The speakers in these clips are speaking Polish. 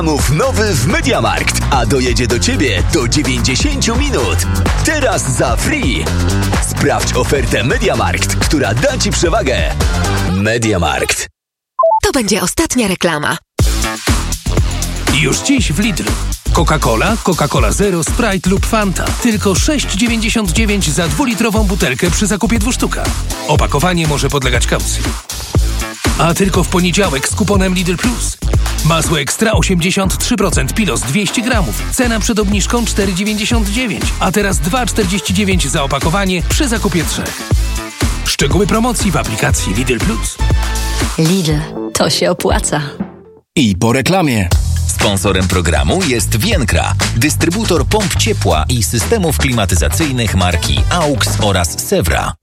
Nowy w MediaMarkt, a dojedzie do Ciebie do 90 minut. Teraz za free. Sprawdź ofertę MediaMarkt, która da Ci przewagę. MediaMarkt. To będzie ostatnia reklama. Już dziś w Lidlu. Coca-Cola, Coca-Cola Zero, Sprite lub Fanta. Tylko 6,99 za 2-litrową butelkę przy zakupie 2 sztuka. Opakowanie może podlegać kaucji. A tylko w poniedziałek z kuponem Lidl Plus. Masło ekstra 83% Pilos 200 gramów. Cena przed obniżką 4,99. A teraz 2,49 za opakowanie przy zakupie 3. Szczegóły promocji w aplikacji Lidl Plus. Lidl, to się opłaca. I po reklamie. Sponsorem programu jest Vienkra, dystrybutor pomp ciepła i systemów klimatyzacyjnych marki AUX oraz Sewra.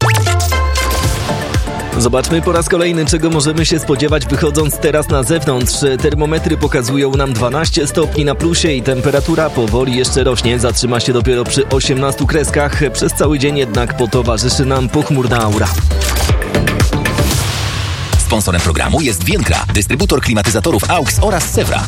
Zobaczmy po raz kolejny, czego możemy się spodziewać wychodząc teraz na zewnątrz. Termometry pokazują nam 12 stopni na plusie i temperatura powoli jeszcze rośnie. Zatrzyma się dopiero przy 18 kreskach. Przez cały dzień jednak potowarzyszy nam pochmurna aura. Sponsorem programu jest Vienkra, dystrybutor klimatyzatorów AUX oraz Sewra.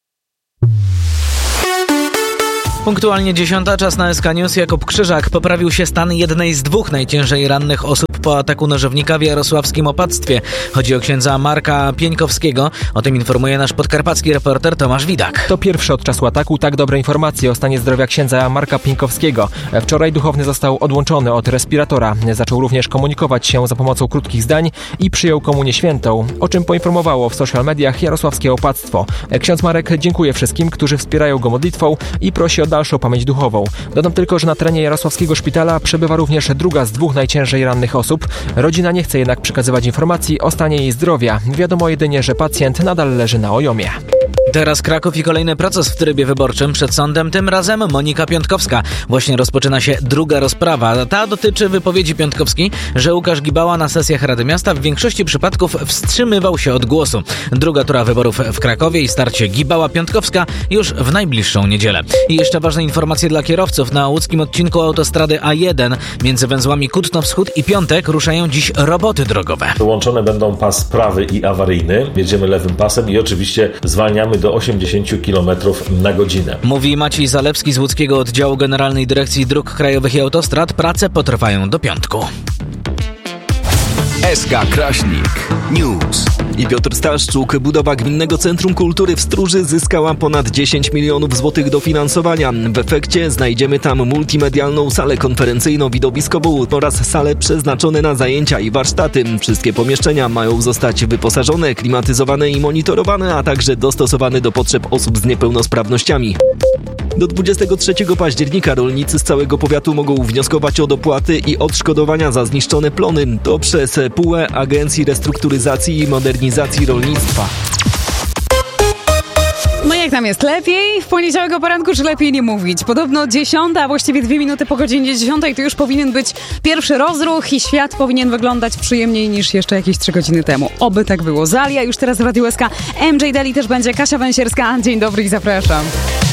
Punktualnie 10, czas na SK News. Jakub Krzyżak. Poprawił się stan jednej z 2 najciężej rannych osób po ataku nożownika w jarosławskim opactwie. Chodzi o księdza Marka Pieńkowskiego. O tym informuje nasz podkarpacki reporter Tomasz Widak. To pierwszy od czasu ataku tak dobre informacje o stanie zdrowia księdza Marka Pieńkowskiego. Wczoraj duchowny został odłączony od respiratora. Zaczął również komunikować się za pomocą krótkich zdań i przyjął komunię świętą, o czym poinformowało w social mediach jarosławskie opactwo. Ksiądz Marek dziękuję wszystkim, którzy wspierają go modlitwą i prosi o dalszą pamięć duchową. Dodam tylko, że na terenie jarosławskiego szpitala przebywa również druga z 2 najciężej rannych osób. Rodzina nie chce jednak przekazywać informacji o stanie jej zdrowia. Wiadomo jedynie, że pacjent nadal leży na ojomie. Teraz Kraków i kolejny proces w trybie wyborczym przed sądem, tym razem Monika Piątkowska. Właśnie rozpoczyna się druga rozprawa. Ta dotyczy wypowiedzi Piątkowskiej, że Łukasz Gibała na sesjach Rady Miasta w większości przypadków wstrzymywał się od głosu. Druga tura wyborów w Krakowie i starcie Gibała-Piątkowska już w najbliższą niedzielę. I jeszcze ważne informacje dla kierowców. Na łódzkim odcinku autostrady A1 między węzłami Kutno-Wschód i Piątek ruszają dziś roboty drogowe. Łączone będą pas prawy i awaryjny. Jedziemy lewym pasem i oczywiście zwalniamy do 80 km na godzinę. Mówi Maciej Zalewski z łódzkiego oddziału Generalnej Dyrekcji Dróg Krajowych i Autostrad. Prace potrwają do piątku. SK Kraśnik News. I Piotr Staszczuk. Budowa Gminnego Centrum Kultury w Stróży zyskała ponad 10 milionów złotych dofinansowania. W efekcie znajdziemy tam multimedialną salę konferencyjno-widowiskową oraz sale przeznaczone na zajęcia i warsztaty. Wszystkie pomieszczenia mają zostać wyposażone, klimatyzowane i monitorowane, a także dostosowane do potrzeb osób z niepełnosprawnościami. Do 23 października rolnicy z całego powiatu mogą wnioskować o dopłaty i odszkodowania za zniszczone plony. To przez PUE Agencji Restrukturyzacji i Modernizacji Rolnictwa. No jak tam jest? Lepiej? W poniedziałek o poranku, czy lepiej nie mówić? Podobno 10, a właściwie 2 minuty po godzinie 10 to już powinien być pierwszy rozruch i świat powinien wyglądać przyjemniej niż jeszcze jakieś 3 godziny temu. Oby tak było. Zalia już teraz w Radiu SK. MJ Daly też będzie, Kasia Węsierska. Dzień dobry i zapraszam.